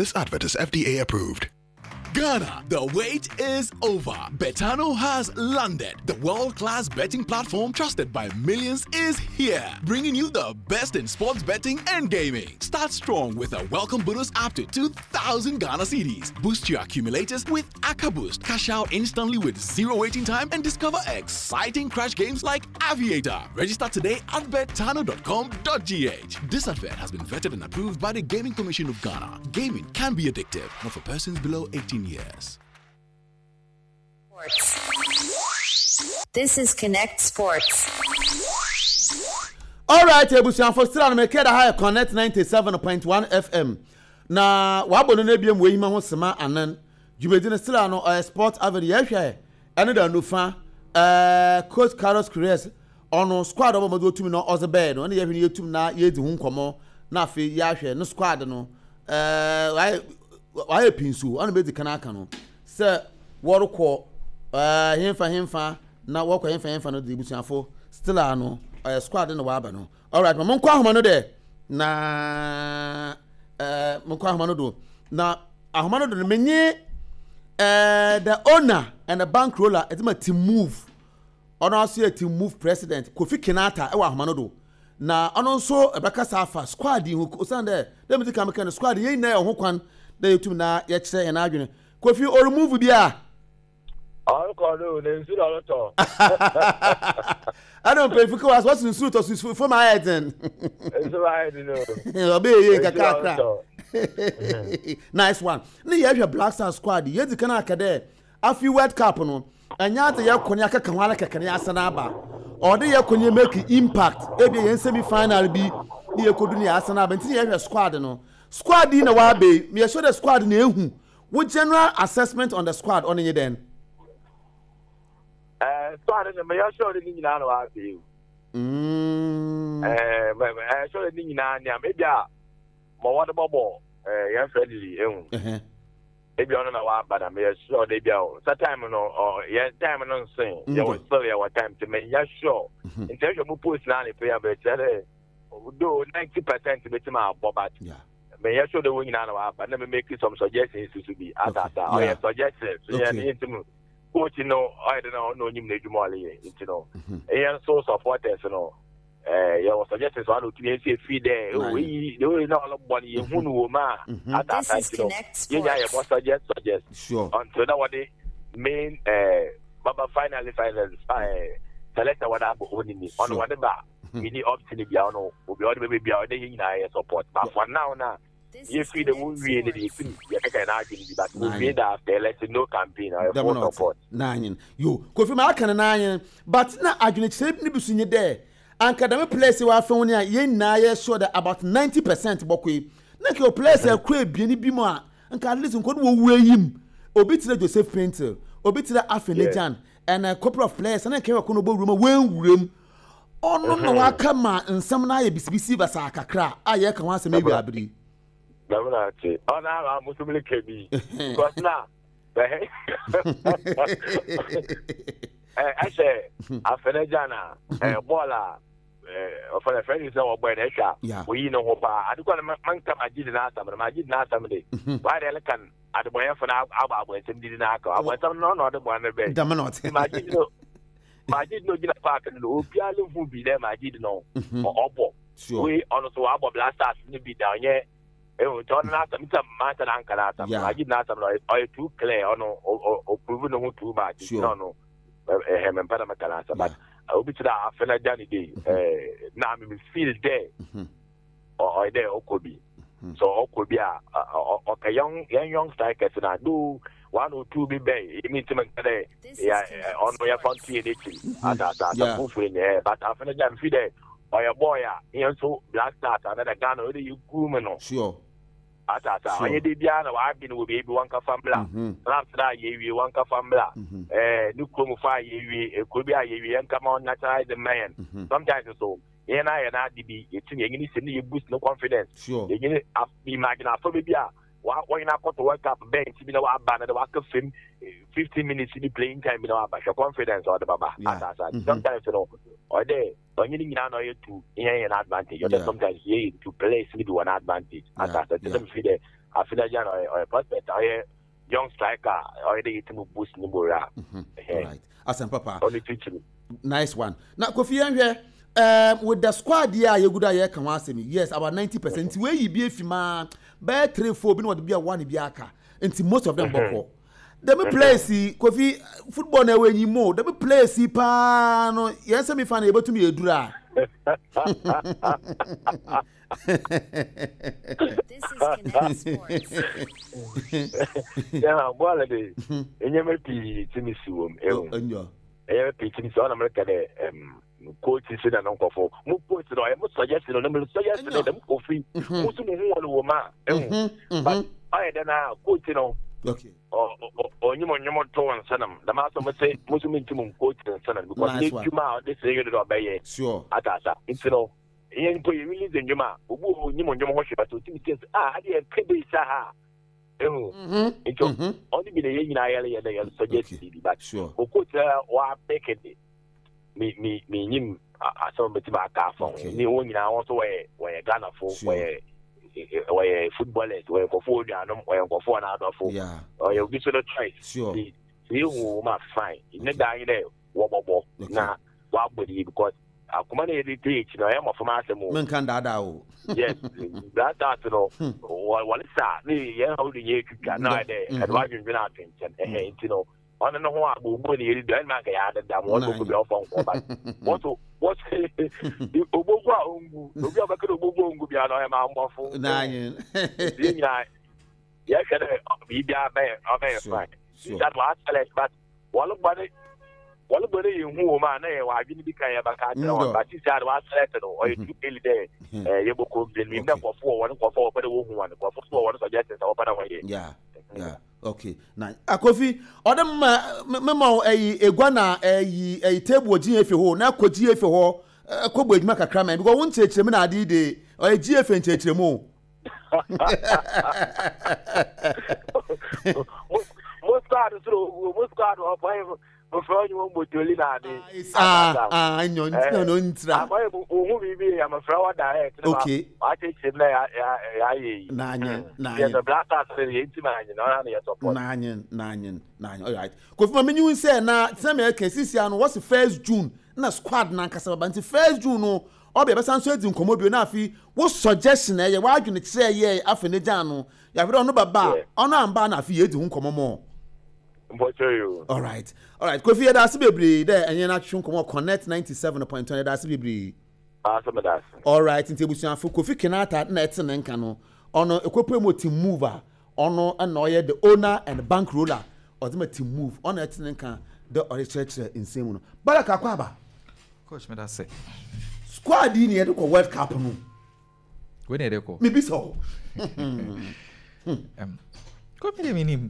This advert is FDA approved. Ghana, the wait is over. Betano has landed. The world-class betting platform trusted by millions is here, bringing you the best in sports betting and gaming. Start strong with a welcome bonus up to 2,000 Ghana cedis. Boost your accumulators with Aka Boost. Cash out instantly with zero waiting time and discover exciting crash games like Aviator. Register today at betano.com.gh. This advert has been vetted and approved by the Gaming Commission of Ghana. Gaming can be addictive, not for persons below 18 years. This is Connect Sports. All right, Ebusian for still on make it higher Connect 97.1 FM. Na wabo no nebiem we hima ho sema anan. Jumedine still on Sport Avenue yehwe. Ene da no fa Coach Carlos Cruz ono squad obo modo tumi no ozebe no ne yehwe ne yetum na yedi hu nkomo na afi yahwe no squad no why pinsu on be di kanaka no se worko hemfa na worko hemfa no di busuafo still ano squad no wa aba no. All right, mo nkwa ahoma no de na mo nkwa ahoma no do na ahoma no do menye the owner and the bankroller etima team move ono aso team move president Kofi Kinata e wa ahoma no do na ono nso ebeka safa squad hu osande dem di kameka no squad yin na ho kwan da youtube na ya kire na adwene Kofi o remove bia all call no nsu do to I don't pay for was what's in suit or for my head then nsu I no obe ye kakakra nice one na ye hwe Black Star squad ye di kana akade afi World Cup no anya ate ye konya kaka hwala kaka ne asana aba or de ye konya make impact ebi ye semi final bi ni ye kodu ni asana aba nti ye hwe squad no squad na wa be me show the squad na ehu what general assessment on the squad on ye then squad na me show the ni na wa be show the ni na nya me bia mo wa de bobo ye friendly ehu ebi ono na wa bada me show de bia o that time no ye time no sin ye was still your time to me ya show in terms of post na le player be tell do 90% be ma bobat me ya show the win na wa bada me make some suggestions to be ata or ye suggestions so ye into coach no I don't know no nyim na djumale you know e so supporters no yeah, was suggesting so I don't feed there. We do not all body who ma at that time. Yeah, was suggest. Sure. Until now, the main Baba finally selector what I only me on whatever we need up to the piano. We be all the baby out there in our support. But for now, you feel the movie in the you can argue that we after let's no campaign or support. Nine. You go for my can nine, but now I can accept Nibusin there. And academic place we are found here, ye na ye sure that about 90% bokwe. Na ke place e kwa bieni bi mo a, nka at least nko wo we yim. Obi tire Joseph Painter, obi tire Afenejan, and a couple of players and ke ko no bo room wen wurem. Ono no wa kama nsam na ye bisibisi basa kakra, a ye ka wan se mebi abiri. Na na che. Ona ha musumile kebi. Because now I say Afenejana bola for the friend is no boy that we know what I do man come I did not somebody why they can at the boy for now about when did not go I want no other one imagine my did no get park and Opialo who be there my did no or we also about blast us to be down here. John Nathan, Martin Ankara, I did not or too clear or proven no too much. No. Him and Panama, but I will be to that after Johnny Day. Now I'm feel there or there or could be. So could be a young strikers and I do 1 or 2 be bay. You mean to make today? Yeah, on your front feet, but after John Fide or your boy, he also Black Star another gun already you groom. Sure. Atata onye de bia na wa bi no we bi wanka famla last da ye wi wanka famla nu krom fa ye wi ko bi aye wi enka ma natural the man sometimes so ye na di bi ye tin ye ni se ni boost no confidence ye ni imagine afo be bia wa na koto World Cup bench bi na wa ba na wa ka fam 15 minutes ni playing time bi na wa ba confidence or the baba atata sometimes no or there onye ni na no ye to ye an advantage or sometimes ye to play sleep one advantage atata them feel Afinajan or a prospect, or young striker, or the team boost Nibura. Right. Asan Papa. Only teaching. Nice one. Now, Kofi here. With the squad here, you good here can ask me. Yes, about 90%. Where you be if you man, bear 3-4, be what be a one biaka. Until most of them boko. They be play see Kofi football now when you more. They be play see pa no. Yes, me fan able to me a dura. This is Connect Sports. Yeah, well, in your P. Timmy Suum, P. on America, coach is in an uncle for more points. I must suggest it on them, suggest them for free. Most of one woman, but I then coach, Okay. Or you want to and Sanam. The master must say, Muslim to coach and Sanam because they come out this year to obey. Sure. Atasa. It's no. Yen put you release in Juma. Who you want your worship to think I did Kibi Saha. It's only be the Yen I suggested, but sure. Who could or make it me him some bit of a car phone. You only now also where Ghana for where footballers where for food and where for another for or you'll be sort of try. Sure. You must find in the dying there. Wobble. Now, what would you because I command the teach, I am of a master move. Man can Yes, that's all. What is that? The holding you can not there and why you've been out and I don't know what money don't make a damn one to be off on. What's the Obo? Yes, that was but what you man, I didn't be kind of but he said was selected or you feel there. You could be for 1 for 4, but one for 4 suggested open away. Yeah. Okay. Now, Kofi, odem memo egwana a table GF ho na ko GF ho ko gbeduma kakra man because won chechire me na ade de o GF chechire mo. Most card of before you want to live at it. I know no intra. I'm a flower direct. Okay. I take him there. The black card nine. All right. Kofi, me you say na tell can see what's the 1st June na squad na kasa ba nti 1st June no obi be san so edi nkomo bi na afi wo suggestion e ye wa adwene kire ye afeneja no ya be no baba ono amba na afi edi nkomo mo. All right. Kofi that's bebre there enye na twu nkomo Connect 97.20 that's bebre. All right, into busuafo Kofi Kenata na etene nka no ono ekopemo team mover ono na oye the owner and bank roller or the team move ono etene nka the original insane no baraka kwaba coach me that say squad ni e ko World Cup no we ne ko me bi so ko me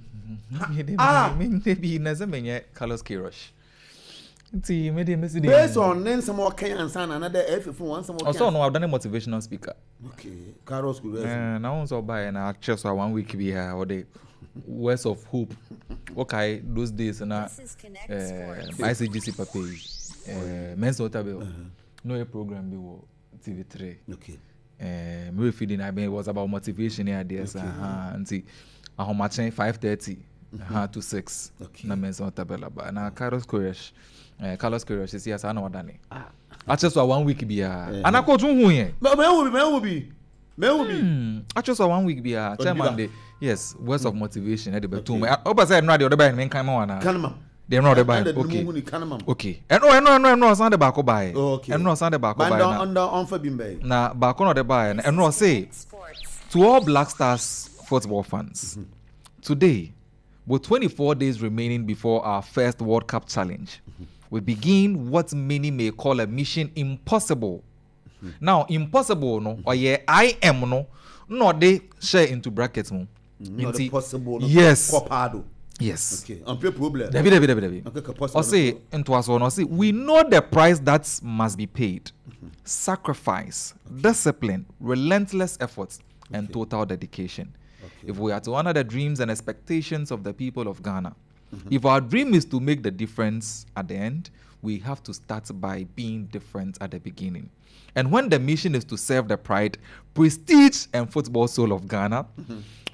bi na zamenye Carlos Queiroz nti me dey message based on name some more Kenyan san another F one some more also no I've done a motivational speaker. Okay, Carlos Queiroz now on so buy na just 1 week be here or the words of hope. Okay, those days na ICGC pape men's hotel no a program be TV3. Okay. Me feeding I mean it was about motivation here there nti how much 5:30 to 6 na men's hotel ba na Carlos Queiroz is yes I know dani I just 1 week be and I go to who here me will be I just 1 week be chairman day yes words of motivation at the betum oba say no the other by men kan ma wana kanma they no the by okay and no sound the back by and no sound the back by na back no the by and no say to all Black Stars football fans today with 24 days remaining before our first World Cup challenge we begin what many may call a mission impossible. Now, impossible no, or yeah, I am no they share into brackets no. Not possible. No, yes. Copado. Yes. Okay. On problem. David. Okay, or say into us or say we know the price that must be paid. Sacrifice, discipline, relentless efforts, and total dedication. If we are to honor the dreams and expectations of the people of Ghana, if our dream is to make the difference at the end, we have to start by being different at the beginning. And when the mission is to serve the pride, prestige, and football soul of Ghana,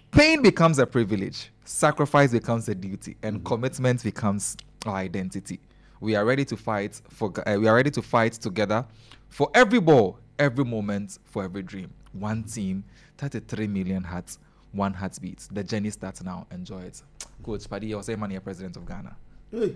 pain becomes a privilege, sacrifice becomes a duty, and commitment becomes our identity. We are ready to fight together for every ball, every moment, for every dream. One team, 33 million hearts, one heartbeat. The journey starts now. Enjoy it. Coach Paddy, I was saying, man, you're president of Ghana. Hey.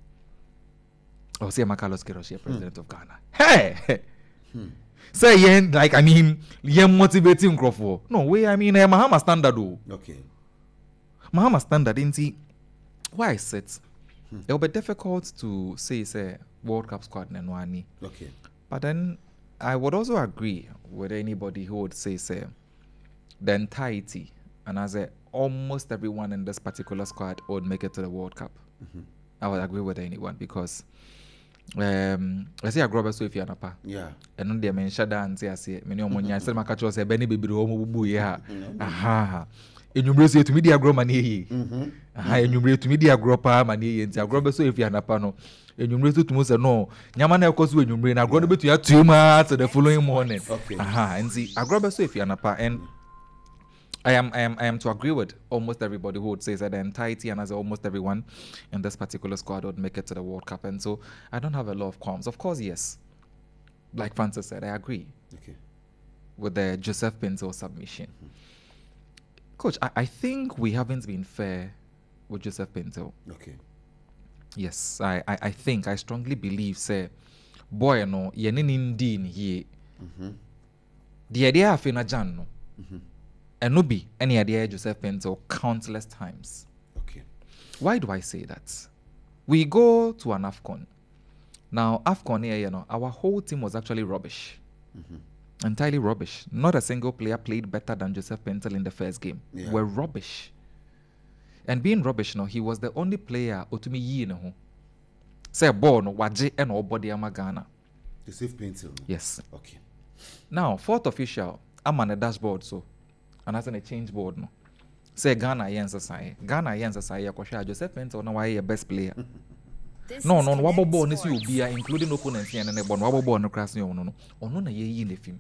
I was saying, Carlos Queiroz, you're president of Ghana. Hey! Say, you're motivating Crawford. No way, Mahama standard. Okay. Mahama standard, isn't he? Why is it? It will be difficult to say World Cup squad Nenwani. Okay. But then I would also agree with anybody who would say the entirety, and as almost everyone in this particular squad would make it to the World Cup. I would agree with anyone because let's say a grabber so if you're napa. Yeah. And then they mention that and say many omonya say makacho say Benny baby homo bubu ya. Aha. Enyumre to media grow mani aha enyumre to media grow pa mani nti agro be so if you napa no enyumre to mo say no nyama na ekoso enyumre na agro no betu ya 2 months the following morning. Okay. Aha nti agro be so if you napa and I am to agree with almost everybody who would say that the entirety and as almost everyone in this particular squad would make it to the World Cup, and so I don't have a lot of qualms. Of course, yes, like Francis said, I agree with the Joseph Pinto submission. Coach, I think we haven't been fair with Joseph Pinto. Okay. Yes, I think, I strongly believe, say, boy, no, yenin indin ye. The idea of a Jan, no. And no be any idea Joseph Pinto countless times. Okay. Why do I say that? We go to an AFCON. Now, AFCON here, our whole team was actually rubbish. Entirely rubbish. Not a single player played better than Joseph Pinto in the first game. Yeah. We're rubbish. And being rubbish, he was the only player Otumi Yi no. Say ball no waje and all body Ghana. Joseph Pinto. Yes. Okay. Now, fourth official, I'm on the dashboard so. And as a change board no. Say Ghana yensa sai. Ghana yensa sai yakosha Joseph Pinto na why your best player. No, wabo ball nisi ubia including opponents and ne bon wabo ball no class no no. Ono na ye yi ne film.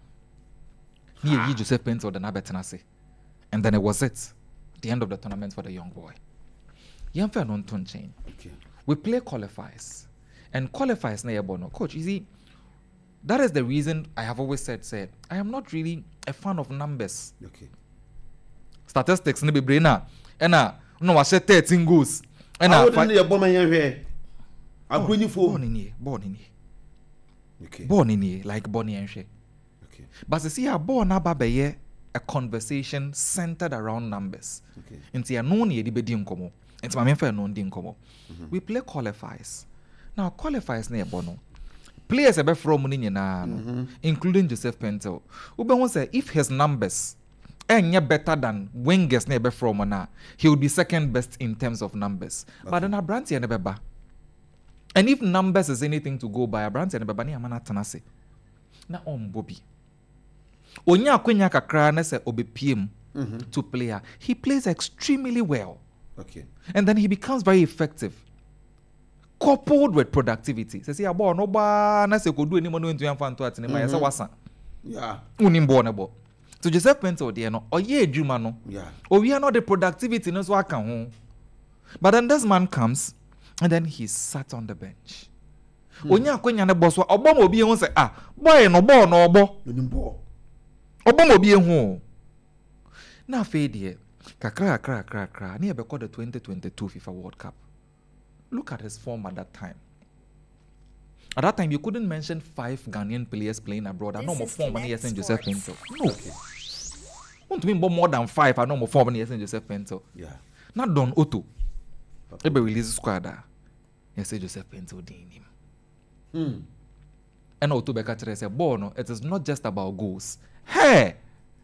Ni ye Joseph Pinto the na betena say. And then it was it. The end of the tournament for the young boy. Yamfa non ton chain. Okay. We play qualifiers. And qualifiers na yebono. Coach, you see, that is the reason I have always said, I am not really a fan of numbers. Okay. Statistics ne be brainer. Ena no wa 13 goals. Ena I wouldn't your bomber here. I'm going for born in here. Okay. Born in here like Bonnie and she. Okay. But you see, a born ababeye a conversation centered around numbers. Okay. Inti no ni edi bedi nkomo. Inti ma menfa no ndi nkomo. We play qualifiers. Now qualifiers na ebono. Players ebe from ni nyina no, including Joseph Pinto. Ube won say if his numbers enye better than wingers na ebe from na, he would be second best in terms of numbers. Okay. But then Abranti ene beba. And if numbers is anything to go by, Abranti ene beba ni amana tanase. Na Bobi. Onya kwenya kakra na se obepiem to player. He plays extremely well. Okay. And then he becomes very effective. Coupled with productivity. Say abo no ba na se ko do animo no ntu amfa nto atene ma yesa wasa. Yeah. Unimbo na bo. So Joseph Pinto de no oye adwuma no. Yeah. We are not the productivity no so aka ho. But then this man comes and then he sat on the bench. Onya akwanya na boss wa obo mo bi ehun say boy no ball no obo. Unimbo. Obo mo bi ehun. Na fe de kakra na e be call the 2022 FIFA World Cup. Look at his form at that time. At that time, you couldn't mention 5 Ghanaian players playing abroad. I know more form than yes Joseph Pinto. No. Okay. Want to mean more than 5? I know more form than yes Joseph Pinto. Yeah. Not Don Otto. Okay. Ebe release squad. Yes Joseph Pinto din him. And Otto Bekatre say, "Bono, it is not just about goals. Hey."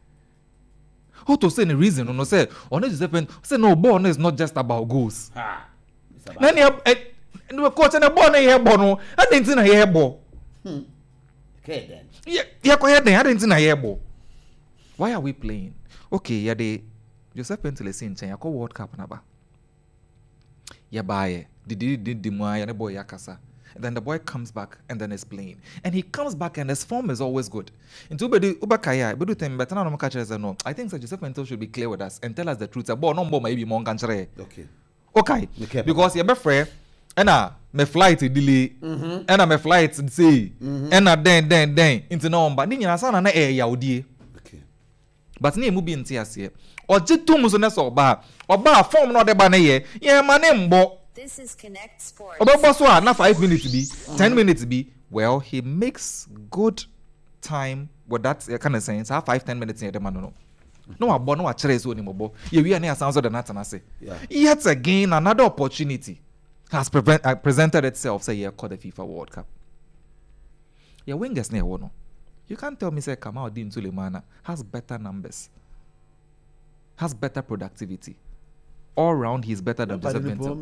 Otto say the reason. No say, "On Joseph Pinto say no, Bono is not just about goals." Nani no coach na ball na ye ball no adentin na ye ball okay then yeah ko head then adentin na ye ball. Why are we playing? Okay, yeah, the Joseph Pinto le sin chen ya ko World Cup na ba ya baaye didi mu ya ne boy yakasa Then the boy comes back and then is playing. And he comes back and his form is always good. Into Ubakaya, but no. I think Sir Joseph Mentel should be clear with us and tell us the truth. Okay. Okay. Because you're friend, and my flight delay, and my flight say, and then into no, but Nina Sana yaudi. But near Mubi in Tiasia. Or Jitum was or bar form not the banner. Yeah, my name, bo. This is Connect Sports. About not 5 minutes be, 10 minutes be. Well, he makes good time with that kind of saying. 5-10 minutes near the man. No, I born no a trace anymore. We are near sounds of the night and I say, yet again, another opportunity has presented itself. Say, yeah, called the FIFA World Cup. Yeah, wingers near one. You can't tell me say Kamau Din Sulemana has better numbers, has better productivity. All round, he's better than Joseph Mentel.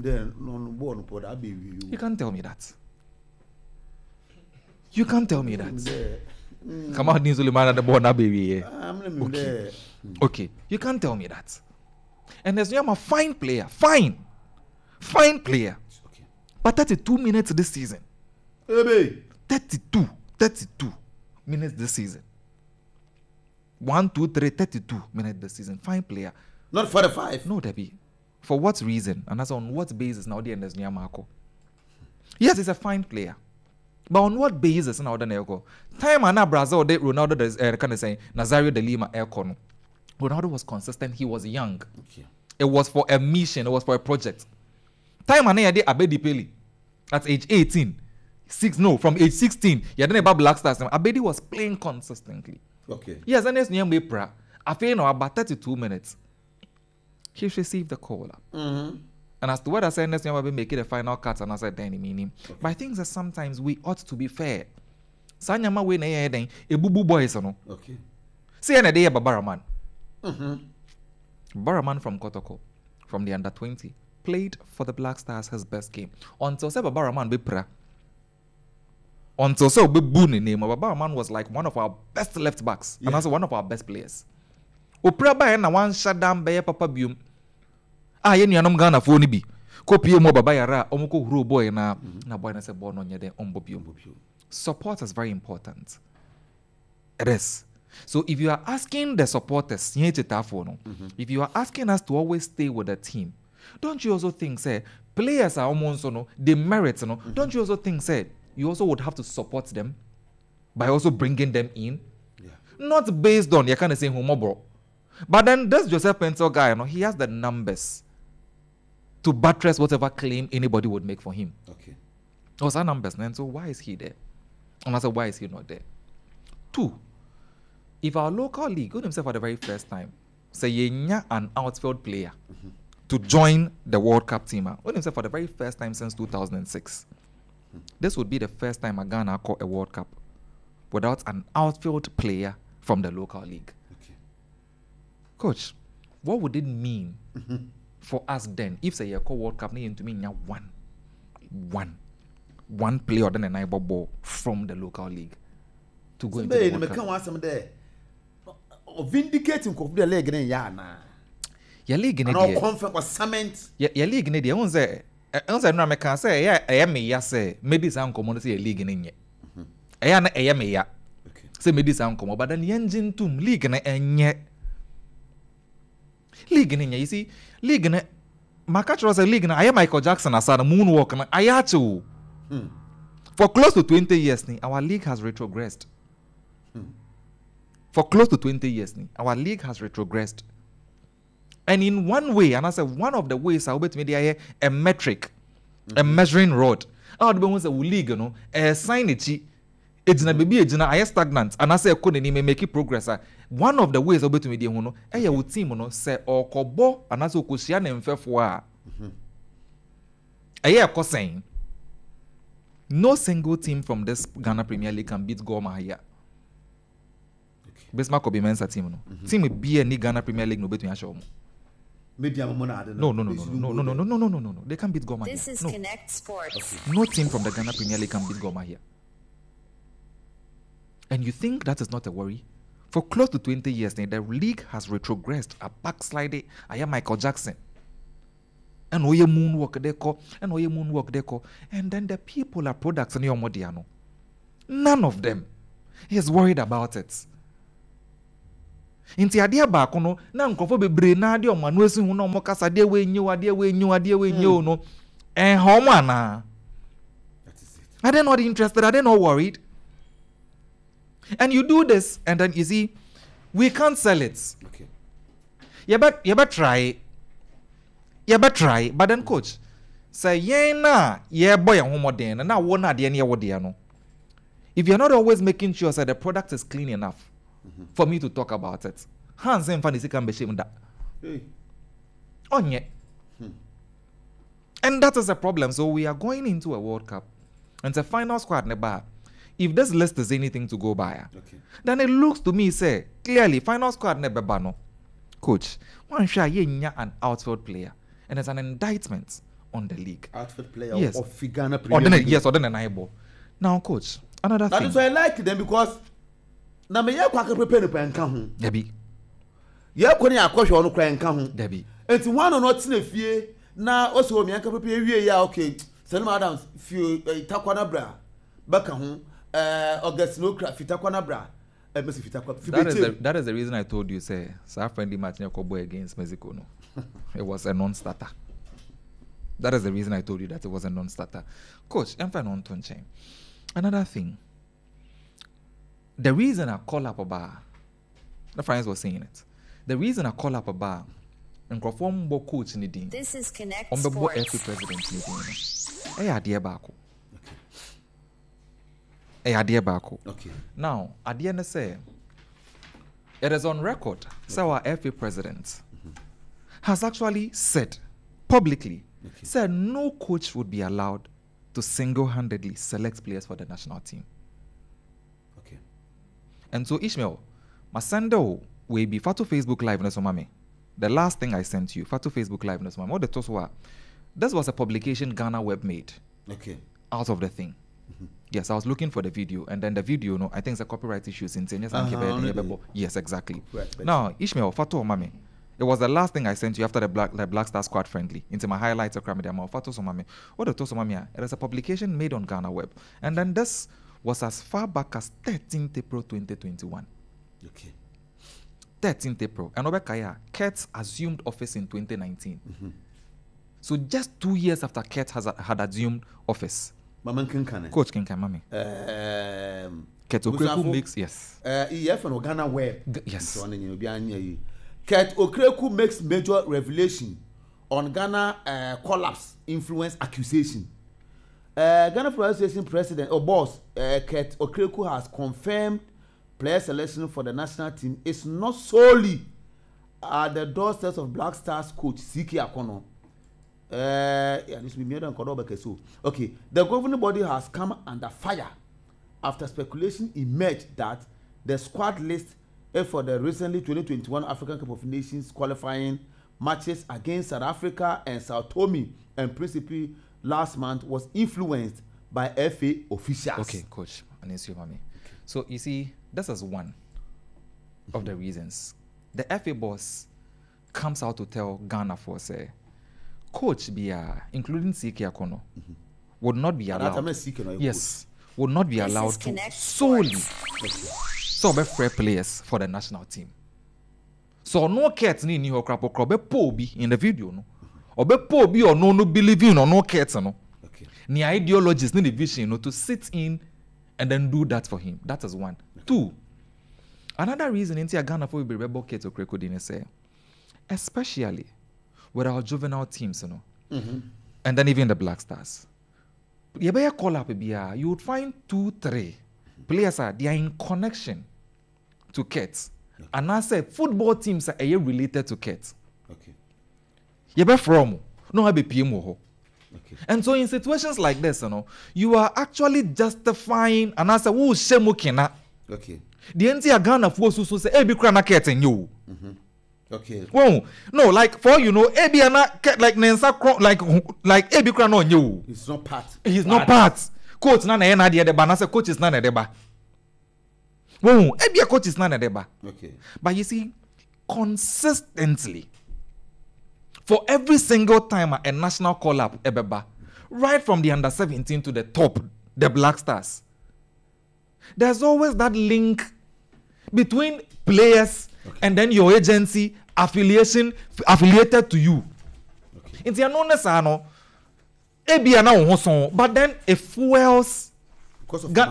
You can't tell me that. You can't tell me that. Come on, Sulemana the born baby. Okay, you can't tell me that. And there's a fine player, fine player. Okay. But 32 minutes this season. 32 minutes this season. 1, 2, 3, 32 minutes this season. Fine player. Not 45. No, Debbie. For what reason? And that's on what basis now the end is near Marco. Yes, he's a fine player. But on what basis now the Nerco? Time and Brazil de Ronaldo kind of saying Nazario de Lima Aircon. Ronaldo was consistent, he was young. Okay. It was for a mission, it was for a project. Time and de Abedi Pele at age 18. From age 16, you didn't about Black Stars. Abedi was playing consistently. Okay. Yes, and it's near Mepra. I feel now about 32 minutes. He received the call up. And as to what I said, next year will be making the final cut, and I said, then meaning. Okay. But I think that sometimes we ought to be fair. Sanyama we na then a boo boys no. Okay. See an idea Baraman. Baraman from Kotoko, from the under 20, played for the Black Stars his best game. Until Seba Baraman be pra. Until so be boon in name. Baraman was like one of our best left backs, and also one of our best players. Opra ba na one shut down by Papa Bium. Ye nuanom Ghana fo ni bi. Ko pie mo baba yara omko huro boy na boy na se boy no nye den ombobio. Support is very important. It is. So if you are asking the supporters, if you are asking us to always stay with the team, don't you also think say players are almost they merit don't you also think say you also would have to support them by also bringing them in? Yeah. Not based on you kind of saying bro. But then this Joseph Mentel guy, he has the numbers to buttress whatever claim anybody would make for him. Okay. Those are numbers, man. So why is he there? And I said, why is he not there? 2, if our local league, go himself for the very first time, say yenya an outfield player to join the World Cup team, go himself for the very first time since 2006. This would be the first time a Ghana caught a World Cup without an outfield player from the local league. Coach, what would it mean for us then if say you call World Cup to mean one player than an eyeball ball from the local league to go into the World Cup? Vindicating the league in Yana. Your league in the comfort was cement. Your league in the own say, I can say, I am a say, maybe some community league in it. I am a ya. Say, maybe some come, but then the engine to league and yet. League in you see, league in my catch was a league. I am Michael Jackson. I saw the moonwalk. I had to. For close to 20 years, our league has retrogressed. For close to 20 years, our league has retrogressed. And in one way, and I said one of the ways I'll bet me a metric, a measuring rod. I would be once a league, a sign it. It's na baby, it's na stagnant, and I say I couldn't even make it progress. One of the ways I'll bet me the team, say or kobo, and as Okusian and Fefwa. A year saying no single team from this Ghana Premier League can beat Gor Mahia. Bismarck will be men's team. Team will be any Ghana Premier League no bet me a show. No. They can't beat Gor Mahia. This is Connect Sports. Okay. No team from the Ghana Premier League can beat Gor Mahia. And you think that is not a worry? For close to 20 years now, the league has retrogressed, a backsliding. I am Michael Jackson. and oye moonwalk deco, and oye moonwalk deco, and then the people are products in your modiano. None of them is worried about it. Inti adia ba kono na nkofo bebre na ade o manu esi hu na omo kasa de we nyu no homo ana. That is it. Are they not interested? Are they not worried? And you do this and then you see we can't sell it. Okay. You better try. You better try, but then coach say na boy homo den na wo na de na wo de no. If you're not always making sure that the product is clean enough for me to talk about it, Hans and Fanny can be shamed that. And that is a problem. So we are going into a World Cup and the final squad never. If this list is anything to go by, then it looks to me say clearly final squad never bano. Coach, one share an outfield player, and it's an indictment on the league. Outfield player, yes, of Ghana Premier League. Yes, or then an eyeball. Now, coach, another thing. That is why I like them because na me ya kwa prepare no kwan ka ho. Debi. Ya ko ne akwohwe no kwan ka ho. Debi. Enti one no tena fie na o so mi anka prepare wie ya okay. Selim Adams fie takwana bra. Baka ho August no craft takwana bra. That is the reason I told you say South friendly match Kobo against Mexico no. It was a non-starter. That is the reason I told you that it was a non-starter. Coach, I'm fine on Tonchain. Another thing. The reason I call up a bar, the friends were saying it. The reason I call up a bar and perform bo coach ni din. This is Connect on Sports. On the FA president ni din. Idea bako. Idea bako. Okay. Now, at the end say, it is on record. So our FA president has actually said publicly, said no coach would be allowed to single-handedly select players for the national team. And so Ishmael, my sender will be Fatu Facebook Live no mami. The last thing I sent you, Fatu Facebook Live no mami. What the toss was, this was a publication Ghana Web made. Okay. Out of the thing. Yes, I was looking for the video, and then the video, no, I think it's a copyright issue since yes, exactly. Now, Ishmael, Fatu mami. It was the last thing I sent you after the Black Star Squad friendly into my highlights of Kramidama Fatu mami. What the toss mami? It is a publication made on Ghana Web, and then this was as far back as 13th April 2021. Okay. 13th April. And Obekaya, Kurt assumed office in 2019. So just 2 years after Kurt had assumed office. Maman Kinkane. Coach Kinkan, mami. Kurt Okreku makes, yes. EF and Ghana Web. Yes. Kurt Okreku makes major revelation on Ghana collapse influence accusation. Ghana Football Association president or boss Kurt Okreku has confirmed player selection for the national team is not solely at the doorsteps of Black Stars coach Siki Akono. This will be made on Kodoba so. Okay, the governing body has come under fire after speculation emerged that the squad list for the recently 2021 African Cup of Nations qualifying matches against South Africa and Sao Tome and Principe last month was influenced by FA officials. Okay, coach. I need you, mommy. So you see, this is one of the reasons. The FA boss comes out to tell Ghana for say, coach Bia, including Siki Akono, would not be allowed. Yes, would not be allowed to solely so be fair players for the national team. So no cat ni ni okrapo krobe pobi in the video no. Obe pobi or no believing or no cat no. Okay. Ni ideologies ni the vision no to sit in and then do that for him. That is one. Okay. Two. Another reason into Ghana for be rebel Kurt Okreku didn't say, especially with our juvenile teams, you know, and then even the Black Stars. You better call up a you would find 2-3 players they are in connection to Kurt. Okay. And I say football teams are related to Kurt. Okay. You better from no have a PM. Okay. And so in situations like this, you know, you are actually justifying and I say, who shemu kena. Okay. The entire Ghana force so say, hey, be crana Kurt and you. Okay. Well, no, like for you know, Ebi like Nensa like Ebi Kran on you. He's not part. He's not part. Coach na na de ba na say coach is na na de ba. Well, Ebi coach is na na de ba. Okay. But you see, consistently for every single time a national call-up ebeba, right from the under 17 to the top, the Black Stars, there's always that link between players and then your agency affiliated to you. It's but then it fuels because of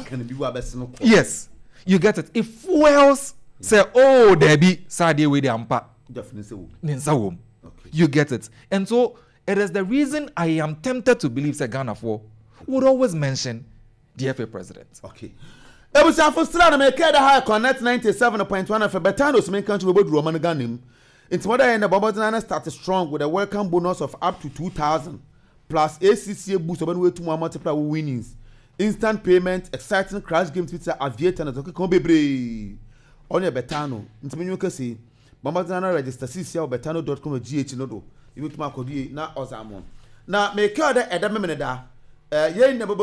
yes, you get it. It fuels say, oh, there be Saturday with the ampa. Definitely. You get it. And so it is the reason I am tempted to believe that Ghana would always mention the FA president. Okay. It was for Strana make the high connect 97.1 for Betano's main country about Roman Ganim. It's more than the Bobotina started strong with a welcome bonus of up to 2,000 plus ACCA boost of way to more multiplier winnings. Instant payment, exciting crash games with Aviator and Toki Combebre. On your Betano. It's when you can see Bobotina register CCL Betano.com GH Nodo. You to Marco D na Ozamon. Now make sure that at the moment that ye never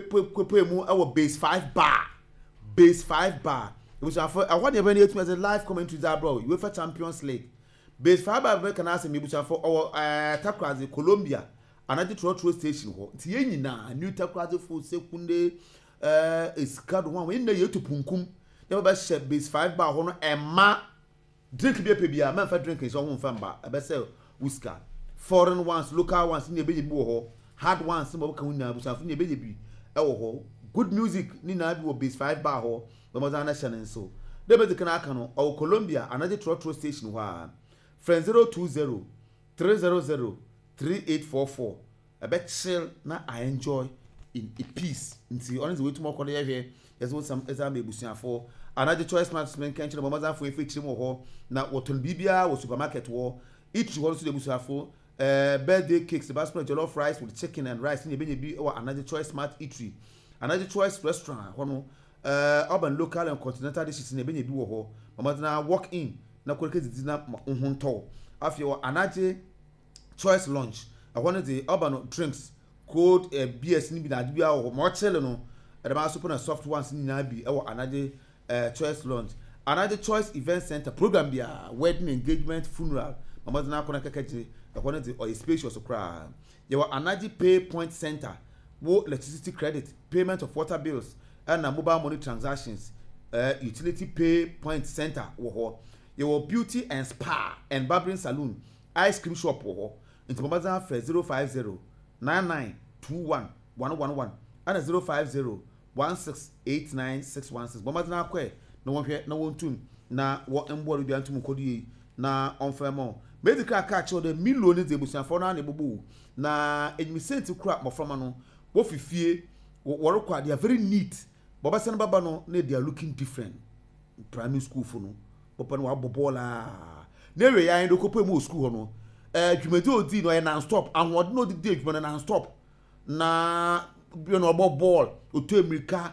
mu our base 5 bar. Base 5 bar. It was I want you to as a live commentary that bro. UEFA Champions League. Base 5 bar can ask me for our Takrazi Colombia. Another troll station ho. Ti ye nyina new Takrazi full secunde is card one when the to punkum. Never best share base 5 bar hono emma drink be pebia man for drink is on fan bar. I best sell whisker. Foreign ones, local ones in the baby ho. Hard ones some can win busa for the baby. Ho. Good music ni na bi base 5 bar ho no mo zana channel so dey be kan aka no o Colombia another trotro station ho a friend 020 300 3844 a bet chill na I enjoy in a peace nti honestly we to more call here there's one some exam ebusia for another choice management kan chire mo zan for efe chire mo ho na woton bibia wo supermarket wo each one so the ebusia for birthday cakes the basket jollof rice with chicken and rice ni be bi or another choice smart eatery. Another choice restaurant, urban, local, and continental dishes in a benny do ho. Mama walk in, na kweke dinner unhunto. After another choice lunch, I wanted the urban drinks, cold beers, nibi na dibia or more cheleno, and I'm super and soft ones in Nabi or another choice lunch. Another choice event center program bia wedding engagement funeral. Mama na kona keke I wanted the or a spacious crowd. There were another pay point center. Electricity credit, payment of water bills, and mobile money transactions, utility pay point center. Your beauty and spa and barbering salon, ice cream shop. Into Mobazan for 050 9921 111 and 050 1689616. Mobazan kwe no one here, no one tune. Na what embody be antum kodi na onfemo. Medical catch or the million is the busan for na nebubu. Na edmisent to crap mo from no. What fifie what they are very neat. Baba San Baba no they are looking different. Primary school for no. Papa no abobola. Never ya in the Copa school no. Jumedo di no non-stop and what no the day when non-stop. Na you know about ball or to America.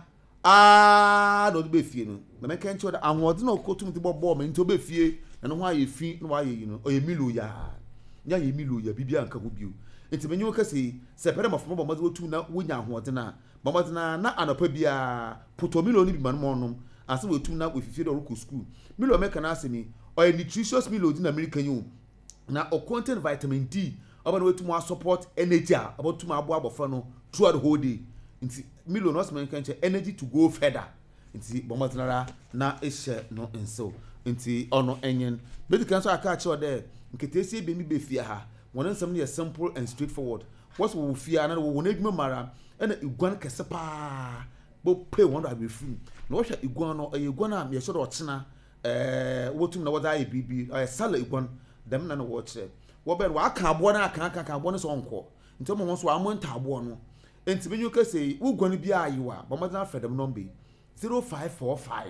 No be fie no. Na me can show that and what no go to the ball me to be fie and why you feel why you know or you milo ya. Ya ye milo ya bibia anka go bio. Enti menyu ka se sepere mafo bo mazo tu na wonya hoodena bomadena na anopa bia potomilo ni bi manom ase we tu na we fifie do ro school milo make na ase ni o nutritious milo di na American you na o contain vitamin D oba we tu mo support energy about tu mo abo abofra no throughout the whole day enti milo no se kan energy to go further enti bomadena na ehye no enso enti ono enyen be kan so aka che o de nketesi be mi be fie ha one something is simple and straightforward. What we fear and we will need mara and iguan kesepa bo pay one that be free. No what iguan or iguana me sure ochina what na what I be sala iguan them na no watch what be wa kan abo na kan abo so onko nti mo so amonta abo no enti be you can say iguan bi ayiwa but ma for them number 0545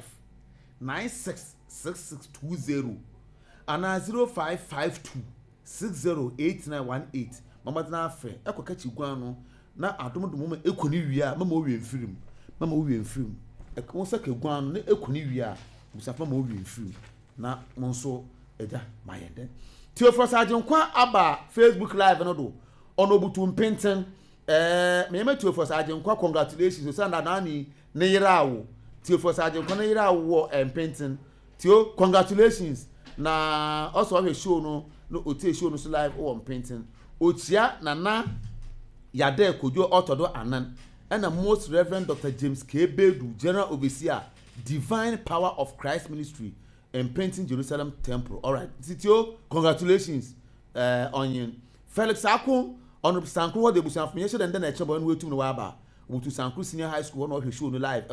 966620 and 0552 608918 mama na afa ekoka chigwan no na adomdom mo ekoni wia mama owie mfirim mama owie mfirim ekon saka gwan no na ekoni wia musafa mama owie mfirim na mo nso eja mayende Theophilus Ajenkwa aba Facebook live no do ono butu mpenten me Theophilus Ajenkwa congratulations so na ni ne yirawo Theophilus Ajenkwa ne yirawo mpenten Theo congratulations na also have a show no no otie show no so live on painting ochia nana yade kojo otodo anan and the most reverend Dr. James K. Bedu, General Overseer, Divine Power of Christ Ministry, and Painting Jerusalem Temple. All right, Titio, congratulations on you. Felix Ako, on Sanku, what they will say, and then I trouble and wait to the Waba, to Sanku Senior High School, one of his show no live,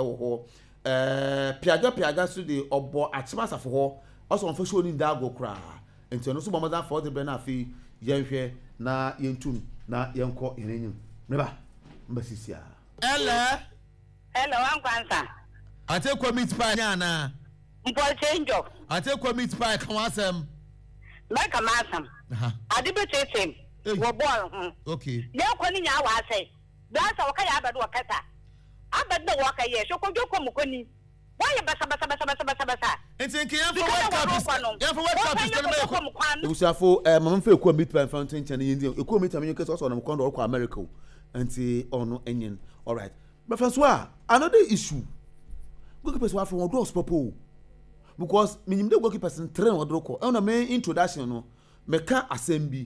Piaga, so the Obo at Chimasa for also on for showing in Dago Kra, and to no super mother for the Benafi, Yanke, na Yentun, na Yanko in Never, Mbasisia. Hello, I'm Kwanza. I take a meat pie, Nana. Mpo change up. I take a meat pie, come on, Sam. Like a massam. I debate him. We're born. Okay. You're calling our say. That's okay. I bet what kata. I bet the walker, yes. You could go come Mukuni. Why you basa? And think you have for what cup is for Mamma Phil meet by Fountain and Indian. You could meet Americans also on Condo or America and say, oh no, Indian. All right. But Francois, another issue. Goalkeepers were from those people because minimum the goalkeepers in train or droko. On the main introduction, no, Meka assembly.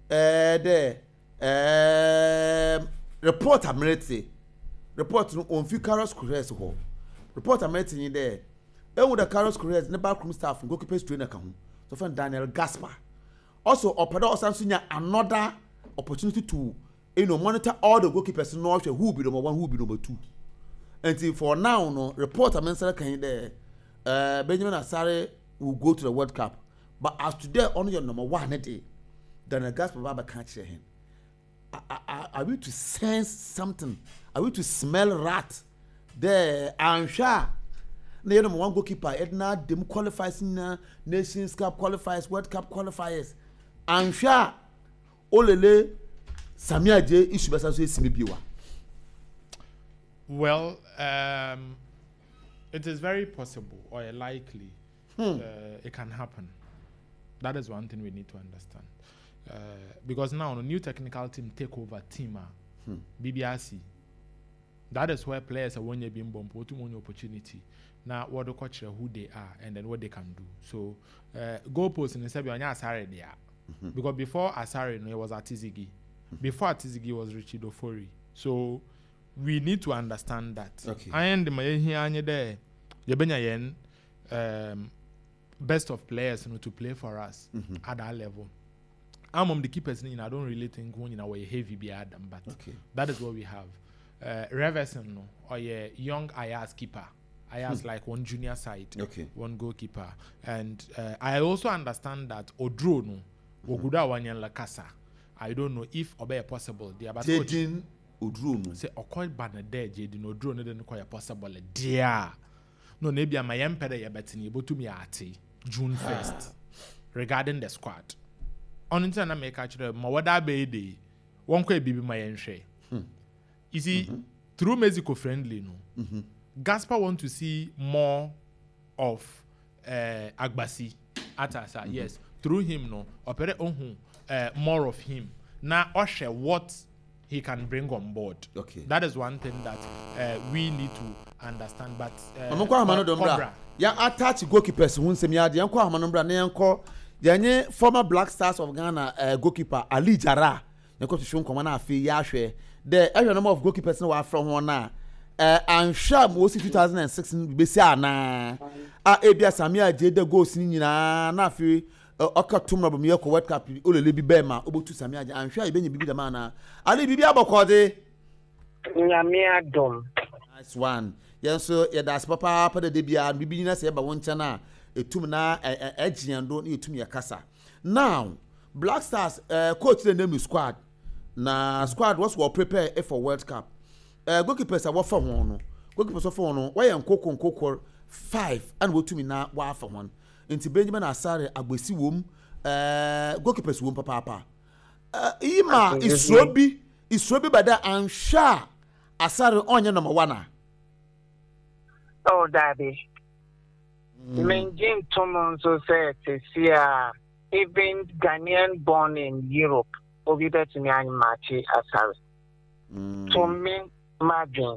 Report Amerite. Report on few Carlos Correz hall. Report Amerite in there. And with the Carlos Correz, the backroom staff and goalkeepers trainer come. So from Daniel Gaspar. Also, Opada Osansunya another opportunity to monitor all the goalkeepers in North who will be number 1, who will be number 2. Until for now, no report Amensala can there. Benjamin Asare will go to the World Cup. But as today, only your number 1 a day, then a Gaspar Baba can't share him. Are we to sense something? Are we to smell rat? There, I'm sure. The number 1 goalkeeper, Edna, them qualifies in Nations Cup qualifiers, World Cup qualifiers. I'm sure. Olele. Samia J issue besa so esime biwa. Well, it is very possible or likely it can happen. That is one thing we need to understand. Because now the new technical team take over team BBRC. That is where players are when you being born put one opportunity. Now what the coach who they are and then what they can do. So goalpost in the Serbia Asare there. Because before Asare it was Atizigi. Before Atizigi was Richie Dofori. So we need to understand that. Okay. I am the best of players to play for us at that level. I'm the keepers. I don't really think when we're heavy be Adam, but that is what we have. Reverson or a young Ayaz keeper. Ayaz like one junior side, one goalkeeper, and I also understand that Odro Oguda Wanyan Lakasa. I don't know if obey possible. The about Jadin Odro say Okoy Banade Jadin Odro no then quite possible. Dear no maybe my empire ya betting able to me at June 1st regarding the squad. On internet make actually Mawada Bay Day one quite be my entry. You see, through Mexico friendly Gaspar want to see more of Agbasi Atasa. Yes, through him operate on more of him. Now Osher what he can bring on board. That is one thing that we need to understand. But ya attach goalkeepers who say me ade yanko amanombra na yanko yanye former Black Stars of Ghana goalkeeper Ali Jara yanko to show nkomo na afi ya hwe the every number of goalkeepers na wa from one na I'm sure most 2006 be say na ebia Samia Jede goals ni nyina na afi okatumra bam yeko World Cup olele bi be ma obotu Samia I'm sure ibenye bibi da ma na Ali bibi abokode nyame adom. Nice one. Yes, so yeah, that's papa the debia bibi na say ba woncha na etum na ejiando na etum ya kasa. Now, Black Stars coach the name squad. Na squad was well prepare for World Cup. Goalkeepers are for one no. Goalkeepers for one. Why nkoko 5 and we tumi na wa for one. Inti Benjamin Asare Agbesi wom goalkeepers wom papa. Ima Isrobi by that and sure Asare onye number 1. Oh, Daddy. Menjin Tomon Society, even Ghanaian born in Europe, Obi Betty Machi Asari. To me, Margin.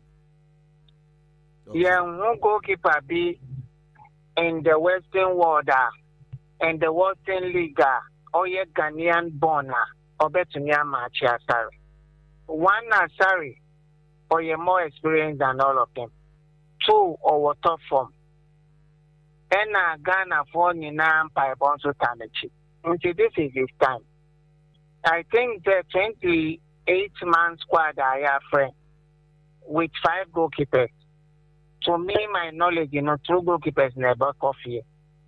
Young goalkeeper be in the Western world and the Western League oye Ghanaian born obetumi amachi Asare. One Asare oye more experienced than all of them. Two or top form. And Ghana for Nina Paibonso Tanachi. Until this is his time. I think the 28-man squad I have friend with 5 goalkeepers. To me, my knowledge, 2 goalkeepers never coffee.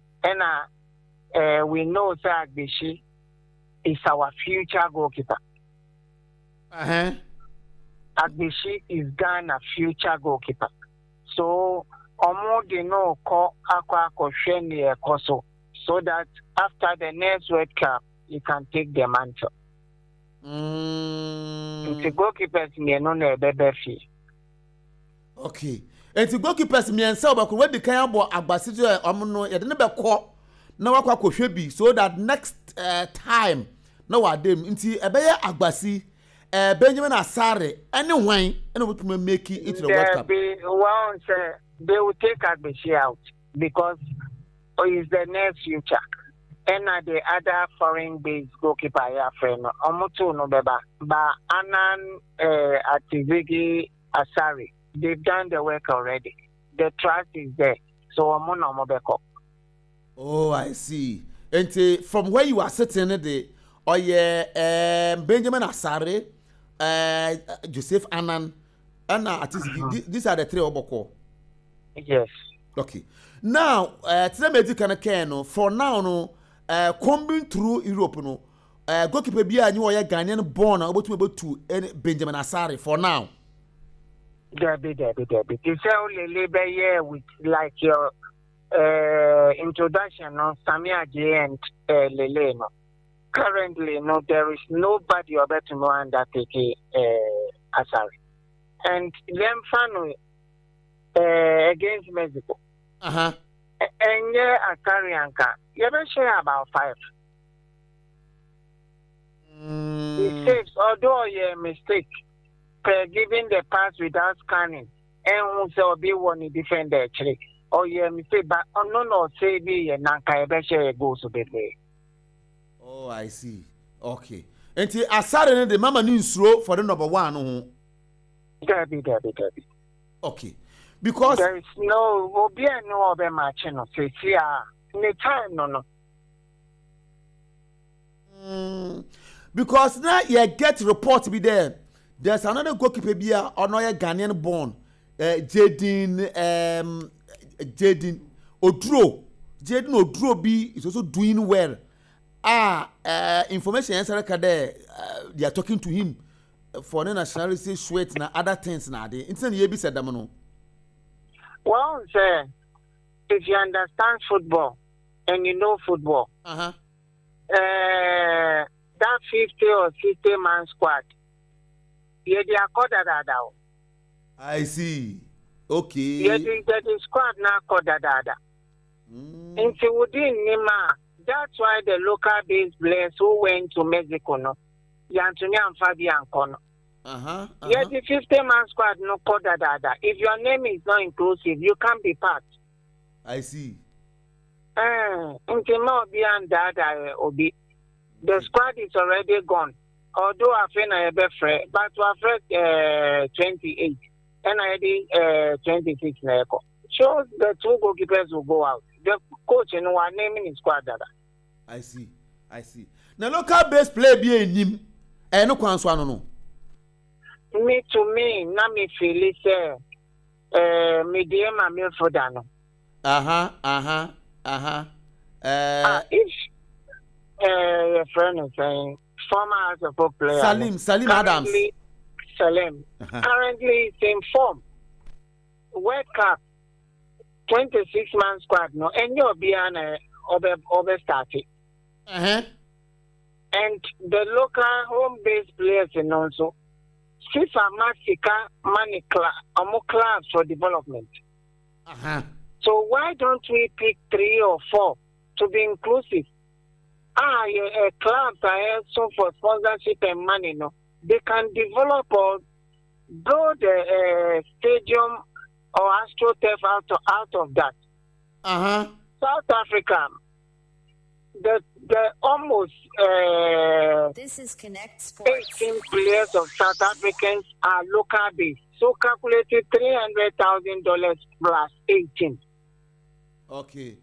And we know that Agbeshi is our future goalkeeper. Agbeshi is Ghana's future goalkeeper. So, no so that after the next World Cup, you can take the mantle. The goalkeepers may not be fee. Okay. And the goalkeepers may answer, but when the kind of Agbasi Omono, you didn't be caught. Now I should be so that next time, no, I didn't. Into a better Agbasi, Benjamin Asare, anyone, and we can make it into the World Cup. They will take Agbeshi out because it's the next future. And the other foreign-based goalkeeper, friend, Omoto no beba, but Anan Atizigi Asari, they've done the work already. The trust is there, so Omono Mobeko. Oh, I see. And from where you are sitting today, Benjamin Asare, Joseph Anan, Anna Atizigi, these are the 3 Oboko. Yes. Okay. Now, for now, no, coming through Europe, no, goalkeeper be a new Ghanaian born about to Benjamin Asare for now. Debbie. It's only labor year with like your introduction on Samia J and Lele. No. Currently, no, there is nobody better to know undertake Asare. And them family. Against Mexico. And Akarianka, you ever share about 5. He saves, although a mistake, giving the pass without scanning, and who be one defender actually. Or you mistake, but no, say be and Nanka ever share goes to be. Oh, I see. Okay. And Asare the mama news slow for the number 1. Debbie. Okay. Because there is no other match, no. Because now you get report to be there. There's another goalkeeper here, another Ghanaian born, Jaden Odro B is also doing well. Information answer there. They are talking to him for the nationality, sweat and other things now. It's an year said them. Well, sir, if you understand football and you know football, that 50 or 60-man squad, they are called that. I see. Okay. Yeah, the squad now called that. Into within Nima, that's why the local based players who went to Mexico, no, Antonio and Fabian Kono. Yeah, the 50-man squad no called that. If your name is not inclusive, you can't be part. I see. The squad is already gone. Although I think I have a friend, but I have 28 and I did 26 now. Shows the 2 goalkeepers will go out. The coach and one naming is squad that. I see. Now local base play be in him. No kwanswa no. Me to me, na me feel it. Me dear my Milfordano. If your friend is saying former as a player Salim Adams. Salim currently is in form. World Cup 26-man squad no, and you'll be an over started. And the local home-based players and also FIFA Mexica money class for development. So why don't we pick 3 or 4 to be inclusive? Clubs are also for sponsorship and money. No, they can develop or build a stadium or AstroTurf out of that. South Africa, the almost this is Connect Sports. 18 players of South Africans are local based. So calculated $300,000 plus 18. Okay.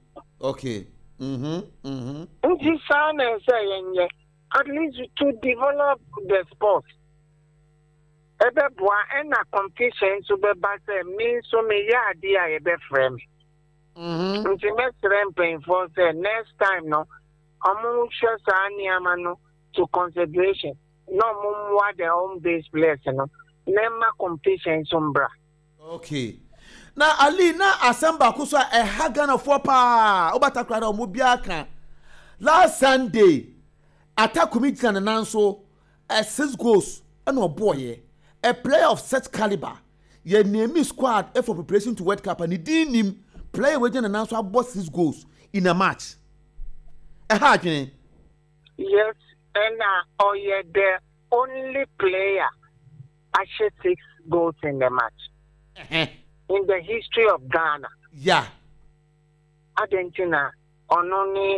At least to develop the sport. Ebeboa and a competition to be better means so me ya idea ebe frame. Nti paying for the next time no amu share sa no to consideration. No mumwa the home base players no. Nema competition sombra. Okay. Na Ali na asamba kuso e hagana for pa obatakra da omo biaka. Last Sunday attack committee and nanso 6 goals and no boy. A player of such caliber, ye name squad for preparation to World Cup and he didn't him play with an announcer about 6 goals in a match. Yes, and the only player actually 6 goals in the match in the history of Ghana. Yeah, Argentina on only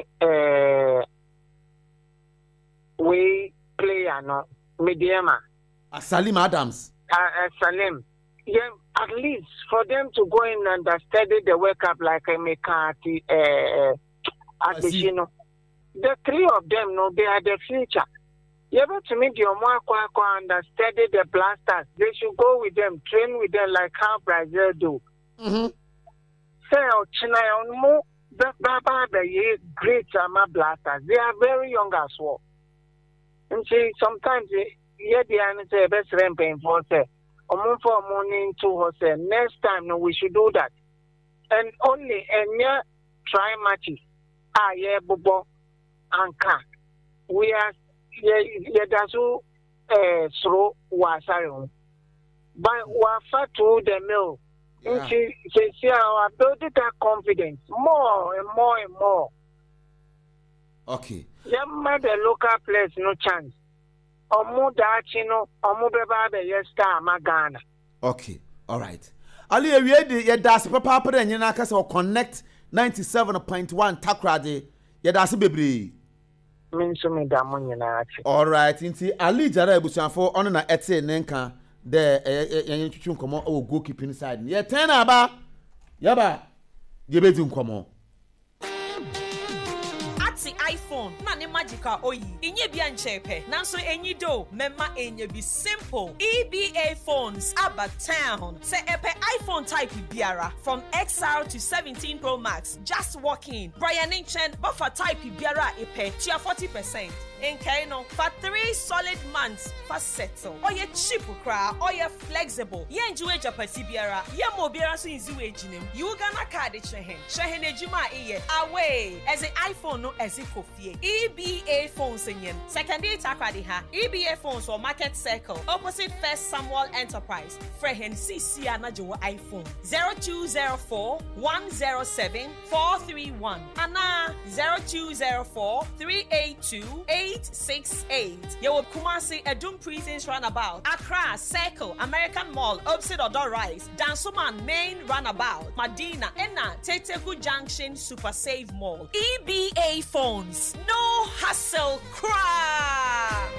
way player no Mediama. Salim Adams. Salim. Yeah, at least for them to go in and study the World Cup like McCarthy, Adesina. The 3 of them, no, they are the future. You ever to meet your Mwakwa and study the blasters? They should go with them, train with them like how Brazil do. Say, China, more the great summer blasters. They are very young as well. And see, sometimes the answer best paying for say for morning to say next time no we should do that. And only try matches. Bobo anka. We are dazu throw wasarium. But wafa to the mill. See our building that confidence more and more and more. Okay. Yamma the local players no chance. Okay, all right. Ali, we das papa and Yanaka or connect 97.1 Takrade. Yadasi Bibri. All right, inti Ali Jara Busanfo on an etse nenka the Yanchum come on goalkeeping side. Yeah, 10 aba. Yaba. Yebedum come on. iPhone na ne magical oyi inye bia nchepe nanso enyi do mema enye bi simple EBA phones about town say epe iPhone type biara from XR to 17 Pro Max just walk in Brian Inchen buffer type biara epe to 40% in Kano for 3 solid months for settle or ye cheap cra or ye flexible ye enjoy japasi biara ye mo biara so inzi we jinem you gana card shehen ejuma iye away as an iPhone no as it EBA phones in secondary takradi ha EBA phones or Market Circle opposite First Samuel Enterprise Frehen CC anajo iPhone 0204 107 431 ana 0204 382 868 Yewo Kumasi Edum Prisons Runabout Accra Circle American Mall opposite Odo Rise Dansoman Main Runabout Madina Ena Teteku Junction Super Save Mall EBA phones no hassle cry.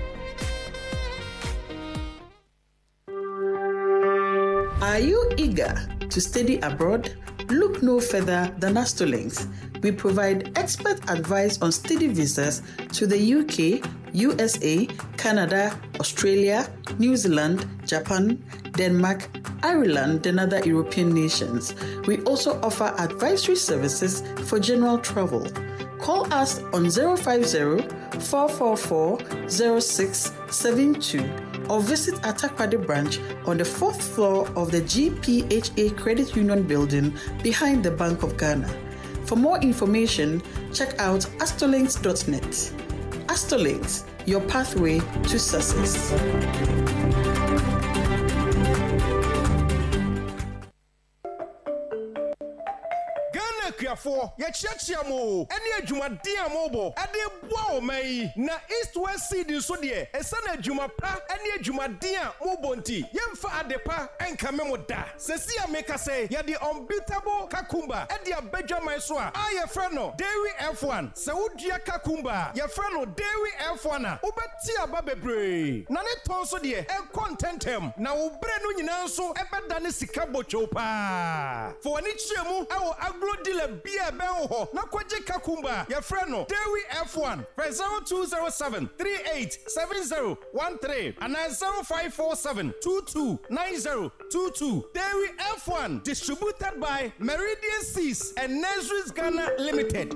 Are you eager to study abroad? Look no further than Astolinks. We provide expert advice on study visas to the UK, USA, Canada, Australia, New Zealand, Japan, Denmark, Ireland, and other European nations. We also offer advisory services for general travel. Call us on 050-444-0672 or visit Atakwade branch on the 4th floor of the GPHA Credit Union building behind the Bank of Ghana. For more information, check out astolinks.net. Astolinks, your pathway to success. for ye chiachia mo ene adwumade amobo ade boa o mai na East West Seed so de esa na adwuma pa ene adwumade a mobo nti yemfa adepa enka memo da sesi ameka say ye the unbeatable kakumba e de abadwa mai so a ye frɛ no Dairy F1 se wodua kakumba ye frɛ no Dairy F1 a wobeti aba bebre na ne ton so de e contentem na wo bre no nyina so e beda ne sika bocho pa for ani chiemu e wo agro dealer bia ben ho na kwaje kakumba ye frɛ no Dairy F1 0207387013 and 0547229022 Dairy F1 distributed by Meridian Seas and Nesris Ghana Limited.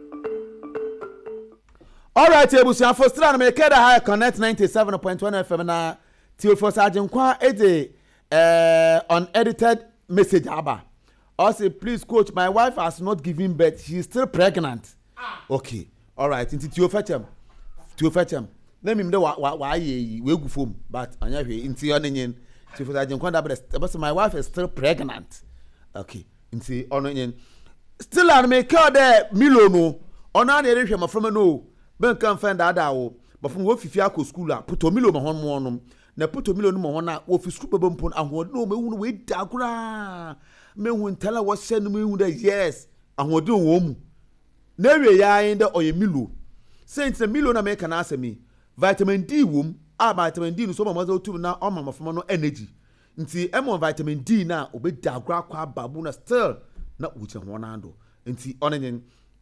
All right, Ebusian for Strand, make it a high connect 97.1 FM na till for Sergeant Kwa unedited message aba. Also, please, coach, my wife has not given birth. She is still pregnant. Okay, all right. Into Tio Fetcham. Let me know why we go home, but I know into your name. Tio for Sergeant Kwa, but my wife is still pregnant. Okay, into onion. Still, I make her there, Milo no. On an area from no. Ben can find that out. But from what Fifiako school, put a Milo Mahon monum. Na put a Milo Mahona, what if scoop bumpon and what no, me won't wait dagra. Me won't tell her what send me with a yes, and what do womb. Never ya in the oil Milo. Saints the Milo na make an answer me. Vitamin D womb, vitamin D, so my mother too now on my from no energy. Nti M1 vitamin D na obe dagra kwa babuna still not with one handle. Nti onion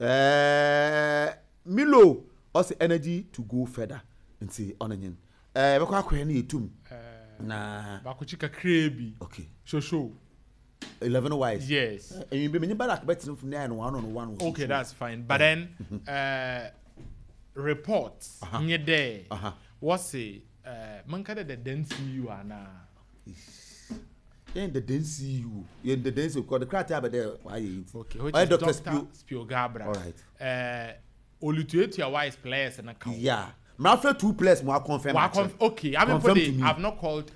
Milo also energy to go further. Nti onion. Bakwa kwa ni etum. Na bakuchika krebi. Okay. Show. 11 wise. Yes. And you be many back betting from 9 1-on-1. Okay, that's fine. But then reports near there. What's a man kind of the density you are now. In the density you in the density because the crowd have there. Okay, which Dr. Spiogabra. All right. Olutuate your wise players and account. Yeah. My 2 players more confirmed. Okay, I've not called